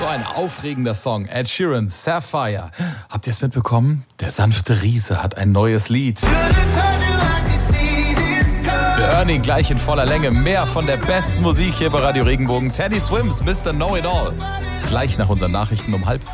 So ein aufregender Song. Ed Sheeran, Sapphire. Habt ihr es mitbekommen? Der sanfte Riese hat ein neues Lied. Wir hören ihn gleich in voller Länge. Mehr von der besten Musik hier bei Radio Regenbogen. Teddy Swims, Mr. Know-It-All. Gleich nach unseren Nachrichten um 12:30.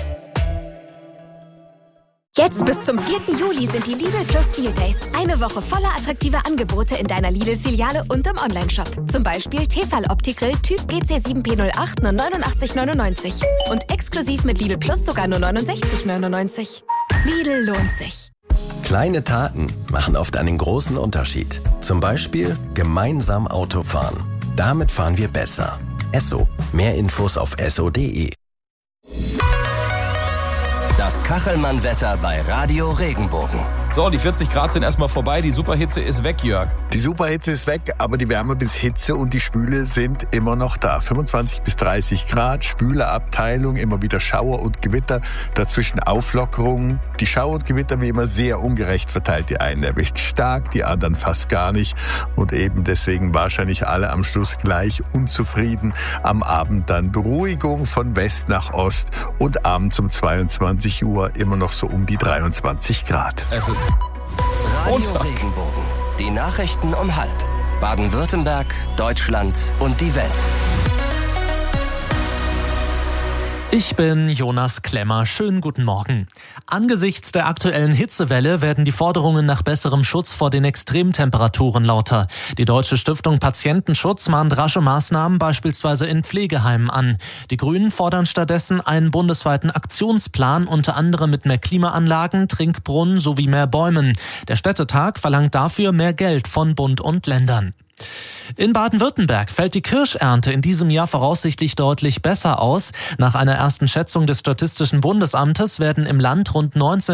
Jetzt bis zum 4. Juli sind die Lidl Plus Deal Days. Eine Woche voller attraktiver Angebote in deiner Lidl-Filiale und im Onlineshop. Zum Beispiel Tefal Opti-Grill Typ GC7P08 nur 89,99. Und exklusiv mit Lidl Plus sogar nur 69,99. Lidl lohnt sich. Kleine Taten machen oft einen großen Unterschied. Zum Beispiel gemeinsam Auto fahren. Damit fahren wir besser. Esso. Mehr Infos auf esso.de. Das Kachelmann-Wetter bei Radio Regenbogen. So, die 40 Grad sind erstmal vorbei. Die Superhitze ist weg, Jörg. Die Superhitze ist weg, aber die Wärme bis Hitze und die Spüle sind immer noch da. 25 bis 30 Grad, Spüle Abteilung, immer wieder Schauer und Gewitter. Dazwischen Auflockerungen. Die Schauer und Gewitter wie immer sehr ungerecht verteilt. Die einen erwischt stark, die anderen fast gar nicht. Und eben deswegen wahrscheinlich alle am Schluss gleich unzufrieden. Am Abend dann Beruhigung von West nach Ost und abends um 22 Uhr immer noch so um die 23 Grad. Es ist Radio Montag. Regenbogen. Die Nachrichten um 12:30. Baden-Württemberg, Deutschland und die Welt. Ich bin Jonas Klemmer. Schönen guten Morgen. Angesichts der aktuellen Hitzewelle werden die Forderungen nach besserem Schutz vor den Extremtemperaturen lauter. Die Deutsche Stiftung Patientenschutz mahnt rasche Maßnahmen beispielsweise in Pflegeheimen an. Die Grünen fordern stattdessen einen bundesweiten Aktionsplan, unter anderem mit mehr Klimaanlagen, Trinkbrunnen sowie mehr Bäumen. Der Städtetag verlangt dafür mehr Geld von Bund und Ländern. In Baden-Württemberg fällt die Kirschernte in diesem Jahr voraussichtlich deutlich besser aus. Nach einer ersten Schätzung des Statistischen Bundesamtes werden im Land rund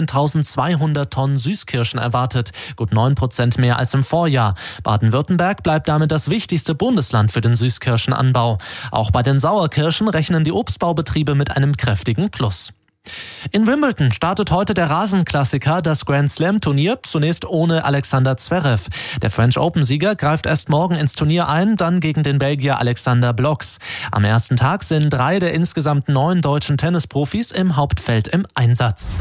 19.200 Tonnen Süßkirschen erwartet. Gut 9% mehr als im Vorjahr. Baden-Württemberg bleibt damit das wichtigste Bundesland für den Süßkirschenanbau. Auch bei den Sauerkirschen rechnen die Obstbaubetriebe mit einem kräftigen Plus. In Wimbledon startet heute der Rasenklassiker, das Grand Slam Turnier, zunächst ohne Alexander Zverev. Der French Open-Sieger greift erst morgen ins Turnier ein, dann gegen den Belgier Alexander Bloks. Am ersten Tag sind 3 der insgesamt 9 deutschen Tennisprofis im Hauptfeld im Einsatz.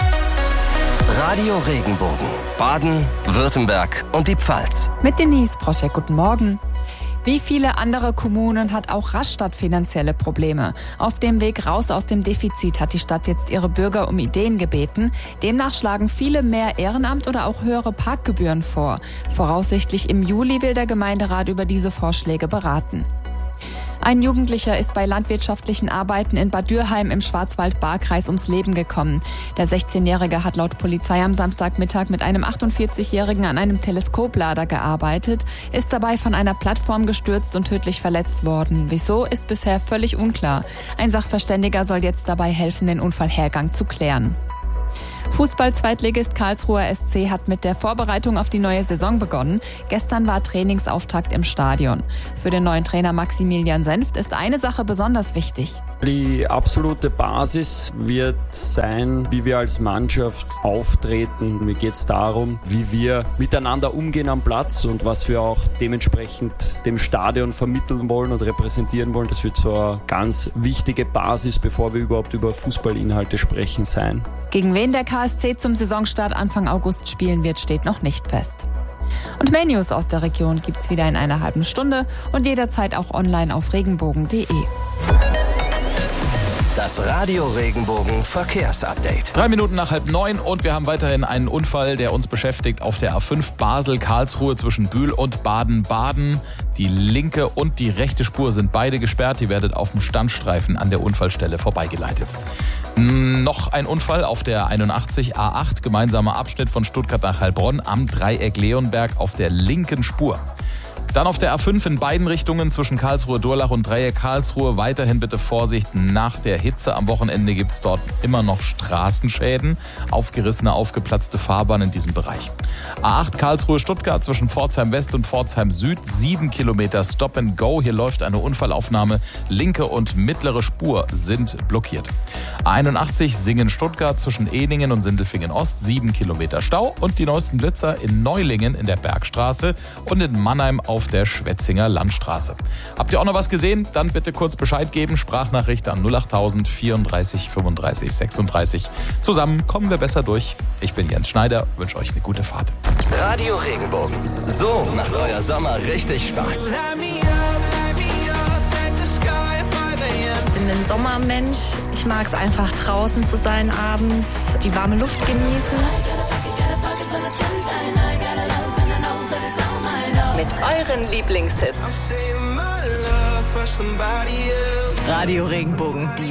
Radio Regenbogen. Baden, Württemberg und die Pfalz. Mit Denise Proschek, guten Morgen. Wie viele andere Kommunen hat auch Rastatt finanzielle Probleme. Auf dem Weg raus aus dem Defizit hat die Stadt jetzt ihre Bürger um Ideen gebeten. Demnach schlagen viele mehr Ehrenamt oder auch höhere Parkgebühren vor. Voraussichtlich im Juli will der Gemeinderat über diese Vorschläge beraten. Ein Jugendlicher ist bei landwirtschaftlichen Arbeiten in Bad Dürheim im Schwarzwald-Baar-Kreis ums Leben gekommen. Der 16-Jährige hat laut Polizei am Samstagmittag mit einem 48-Jährigen an einem Teleskoplader gearbeitet, ist dabei von einer Plattform gestürzt und tödlich verletzt worden. Wieso, ist bisher völlig unklar. Ein Sachverständiger soll jetzt dabei helfen, den Unfallhergang zu klären. Fußball-Zweitligist Karlsruher SC hat mit der Vorbereitung auf die neue Saison begonnen. Gestern war Trainingsauftakt im Stadion. Für den neuen Trainer Maximilian Senft ist eine Sache besonders wichtig. Die absolute Basis wird sein, wie wir als Mannschaft auftreten. Mir geht es darum, wie wir miteinander umgehen am Platz und was wir auch dementsprechend dem Stadion vermitteln wollen und repräsentieren wollen. Das wird so eine ganz wichtige Basis, bevor wir überhaupt über Fußballinhalte sprechen, sein. Gegen wen der KSC zum Saisonstart Anfang August spielen wird, steht noch nicht fest. Und mehr News aus der Region gibt's wieder in einer halben Stunde und jederzeit auch online auf regenbogen.de. Das Radio Regenbogen Verkehrsupdate. 3 Minuten nach 8:30 und wir haben weiterhin einen Unfall, der uns beschäftigt auf der A5 Basel-Karlsruhe zwischen Bühl und Baden-Baden. Die linke und die rechte Spur sind beide gesperrt. Ihr werdet auf dem Standstreifen an der Unfallstelle vorbeigeleitet. Noch ein Unfall auf der 81 A8, gemeinsamer Abschnitt von Stuttgart nach Heilbronn am Dreieck Leonberg auf der linken Spur. Dann auf der A5 in beiden Richtungen zwischen Karlsruhe-Durlach und Dreieck Karlsruhe. Weiterhin bitte Vorsicht nach der Hitze. Am Wochenende gibt es dort immer noch Straßenschäden. Aufgerissene, aufgeplatzte Fahrbahn in diesem Bereich. A8 Karlsruhe-Stuttgart zwischen Pforzheim West und Pforzheim Süd. 7 Kilometer Stop and Go. Hier läuft eine Unfallaufnahme. Linke und mittlere Spur sind blockiert. A81 Singen-Stuttgart zwischen Ehningen und Sindelfingen Ost. 7 Kilometer Stau. Und die neuesten Blitzer in Neulingen in der Bergstraße und in Mannheim auf auf der Schwetzinger Landstraße. Habt ihr auch noch was gesehen? Dann bitte kurz Bescheid geben. Sprachnachricht an 08000 34 35 36. Zusammen kommen wir besser durch. Ich bin Jens Schneider, wünsche euch eine gute Fahrt. Radio Regenbogen. So macht euer Sommer richtig Spaß. Ich bin ein Sommermensch. Ich mag es einfach draußen zu sein abends, die warme Luft genießen. Mit euren Lieblingshits. Radio Regenbogen, die